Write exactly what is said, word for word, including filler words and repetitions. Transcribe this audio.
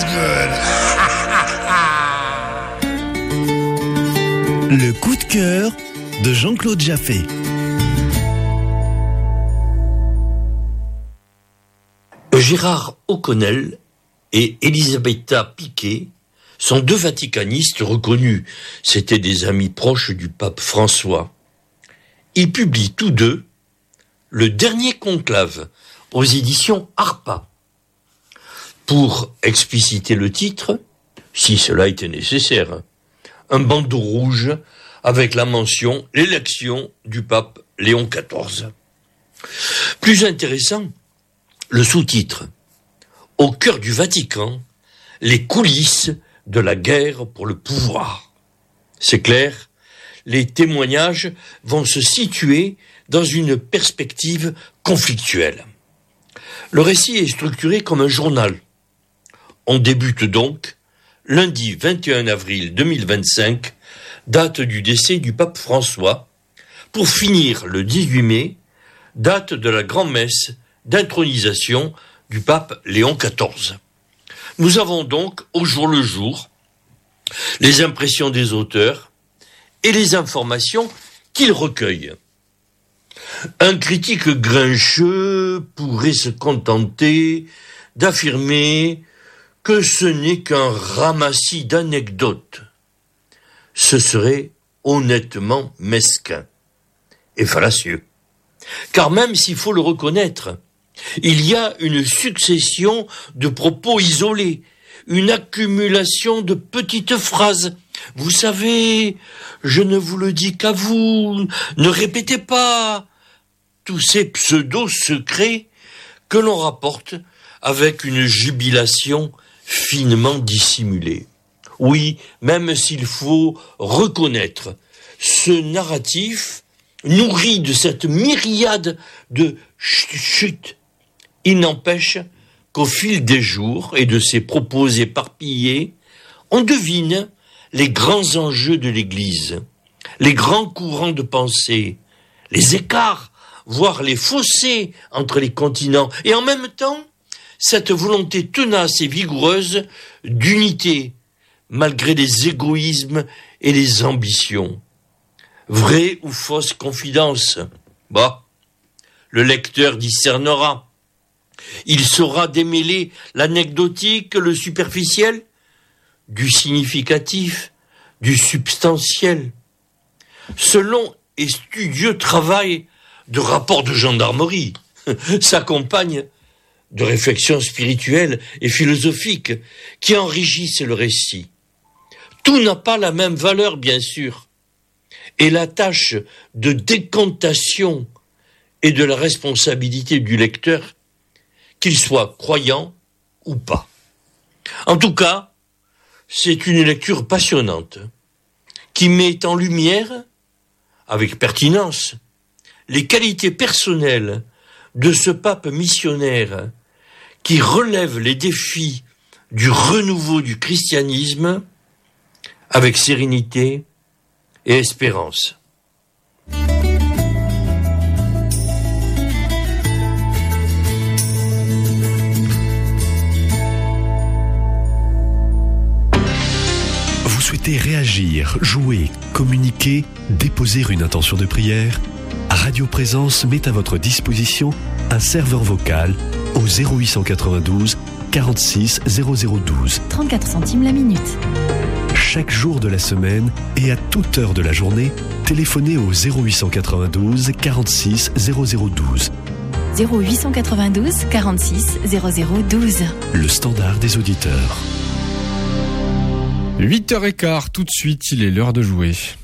feels good. Le coup de cœur de Jean-Claude Jaffé. Gérard O'Connell et Elisabetta Piquet sont deux vaticanistes reconnus. C'étaient des amis proches du pape François. Ils publient tous deux Le Dernier Conclave aux éditions Harpa. Pour expliciter le titre, si cela était nécessaire, un bandeau rouge avec la mention « L'élection du pape Léon quatorze ». Plus intéressant, le sous-titre « Au cœur du Vatican, les coulisses de la guerre pour le pouvoir ». C'est clair, les témoignages vont se situer dans une perspective conflictuelle. Le récit est structuré comme un journal. On débute donc lundi vingt et un avril deux mille vingt-cinq, date du décès du pape François, pour finir le dix-huit mai, date de la grand-messe d'intronisation du pape Léon quatorze. Nous avons donc, au jour le jour, les impressions des auteurs et les informations qu'ils recueillent. Un critique grincheux pourrait se contenter d'affirmer que ce n'est qu'un ramassis d'anecdotes. Ce serait honnêtement mesquin et fallacieux. Car même s'il faut le reconnaître, il y a une succession de propos isolés, une accumulation de petites phrases. Vous savez, je ne vous le dis qu'à vous, ne répétez pas. Tous ces pseudo-secrets que l'on rapporte avec une jubilation finement dissimulée. Oui, même s'il faut reconnaître ce narratif nourri de cette myriade de chut, il n'empêche qu'au fil des jours et de ses propos éparpillés, on devine les grands enjeux de l'Église, les grands courants de pensée, les écarts, voire les fossés entre les continents, et en même temps, cette volonté tenace et vigoureuse d'unité, malgré les égoïsmes et les ambitions. Vraie ou fausse confidence? Bah, le lecteur discernera. Il saura démêler l'anecdotique, le superficiel, du significatif, du substantiel. Ce long et studieux travail de rapport de gendarmerie s'accompagne de réflexions spirituelles et philosophiques qui enrichissent le récit. Tout n'a pas la même valeur, bien sûr, et la tâche de décantation est de la responsabilité du lecteur, qu'il soit croyant ou pas. En tout cas, c'est une lecture passionnante qui met en lumière, avec pertinence, les qualités personnelles de ce pape missionnaire qui relève les défis du renouveau du christianisme avec sérénité et espérance. Vous souhaitez réagir, jouer, communiquer, déposer une intention de prière? Radio Présence met à votre disposition un serveur vocal au zéro huit cent quatre-vingt-douze quarante-six zéro zéro douze. trente-quatre centimes la minute. Chaque jour de la semaine et à toute heure de la journée, téléphonez au zéro huit cent quatre-vingt-douze quarante-six zéro zéro douze. zéro huit cent quatre-vingt-douze quarante-six zéro zéro douze. Le standard des auditeurs. huit heures quinze, tout de suite, il est l'heure de jouer.